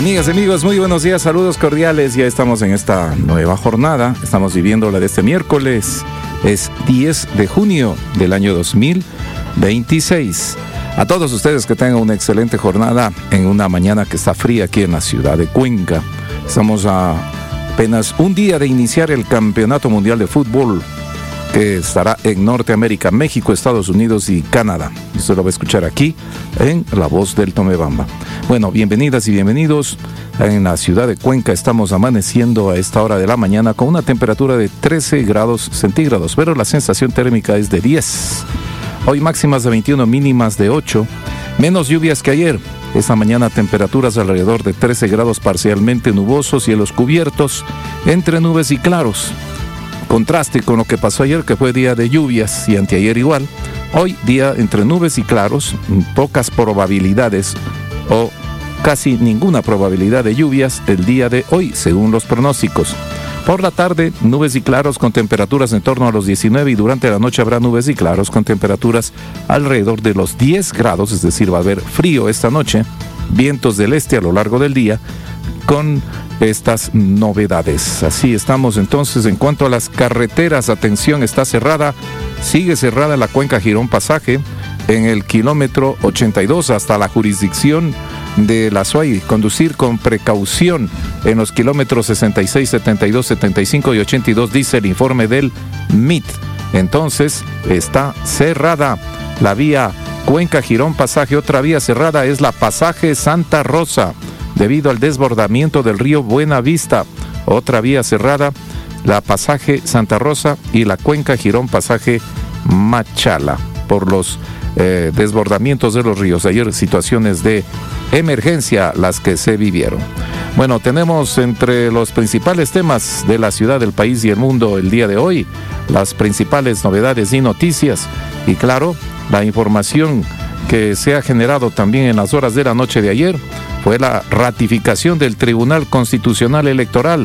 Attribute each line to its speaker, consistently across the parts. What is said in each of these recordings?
Speaker 1: Amigas y amigos, muy buenos días, saludos cordiales. Ya estamos en esta nueva jornada, estamos viviendo la de este miércoles, es 10 de junio del año 2026. A todos ustedes que tengan una excelente jornada en una mañana que está fría aquí en la ciudad de Cuenca. Estamos a apenas un día de iniciar el Campeonato Mundial de Fútbol, que estará en Norteamérica, México, Estados Unidos y Canadá. Esto lo va a escuchar aquí en La Voz del Tomebamba. Bueno, bienvenidas y bienvenidos. En la ciudad de Cuenca estamos amaneciendo a esta hora de la mañana con una temperatura de 13 grados centígrados, pero la sensación térmica es de 10. Hoy máximas de 21, mínimas de 8, menos lluvias que ayer. Esta mañana temperaturas alrededor de 13 grados parcialmente nubosos, cielos cubiertos, entre nubes y claros. Contraste con lo que pasó ayer, que fue día de lluvias, y anteayer igual. Hoy día entre nubes y claros, pocas probabilidades o casi ninguna probabilidad de lluvias el día de hoy, según los pronósticos. Por la tarde, nubes y claros con temperaturas en torno a los 19, y durante la noche habrá nubes y claros con temperaturas alrededor de los 10 grados, es decir, va a haber frío esta noche, vientos del este a lo largo del día, con estas novedades. Así estamos entonces. En cuanto a las carreteras, atención, está cerrada, sigue cerrada la Cuenca Girón Pasaje en el kilómetro 82 hasta la jurisdicción de La Suay. Conducir con precaución en los kilómetros 66, 72, 75 y 82, dice el informe del MIT. Entonces está cerrada la vía Cuenca Girón Pasaje. Otra vía cerrada es la Pasaje Santa Rosa, debido al desbordamiento del río Buenavista. Otra vía cerrada, la Pasaje Santa Rosa y la Cuenca Girón Pasaje Machala, por los desbordamientos de los ríos. Ayer situaciones de emergencia las que se vivieron. Bueno, tenemos entre los principales temas de la ciudad, del país y el mundo el día de hoy las principales novedades y noticias, y claro, la información que se ha generado también en las horas de la noche de ayer fue la ratificación del Tribunal Constitucional Electoral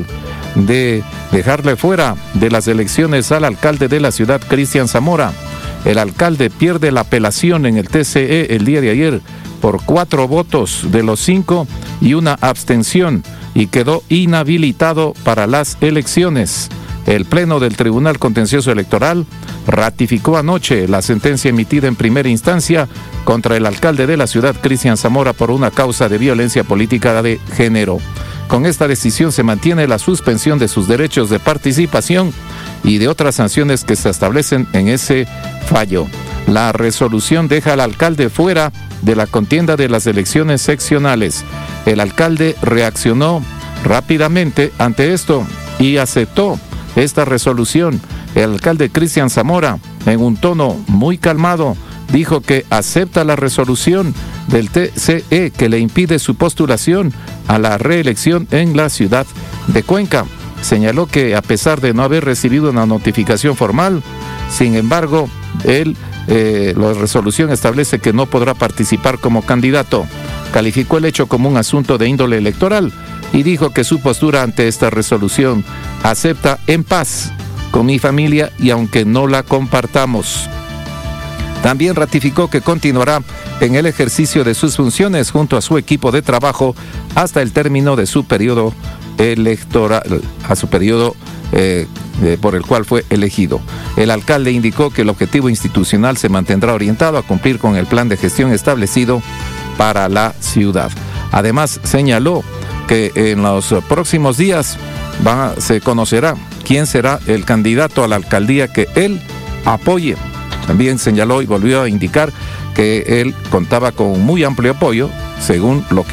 Speaker 1: de dejarle fuera de las elecciones al alcalde de la ciudad, Cristian Zamora. El alcalde pierde la apelación en el TCE el día de ayer por 4 votos de los 5 y una abstención, y quedó inhabilitado para las elecciones. El Pleno del Tribunal Contencioso Electoral ratificó anoche la sentencia emitida en primera instancia contra el alcalde de la ciudad, Cristian Zamora, por una causa de violencia política de género. Con esta decisión se mantiene la suspensión de sus derechos de participación y de otras sanciones que se establecen en ese fallo. La resolución deja al alcalde fuera de la contienda de las elecciones seccionales. El alcalde reaccionó rápidamente ante esto y aceptó esta resolución. El alcalde Cristian Zamora, en un tono muy calmado, dijo que acepta la resolución del TCE que le impide su postulación a la reelección en la ciudad de Cuenca. Señaló que a pesar de no haber recibido una notificación formal, sin embargo, la resolución establece que no podrá participar como candidato. Calificó el hecho como un asunto de índole electoral y dijo que su postura ante esta resolución: acepta en paz con mi familia y aunque no la compartamos. También ratificó que continuará en el ejercicio de sus funciones junto a su equipo de trabajo hasta el término de su periodo electoral, por el cual fue elegido. El alcalde indicó que el objetivo institucional se mantendrá orientado a cumplir con el plan de gestión establecido para la ciudad. Además, señaló que en los próximos días se conocerá quién será el candidato a la alcaldía que él apoye. También señaló y volvió a indicar que él contaba con un muy amplio apoyo, según lo que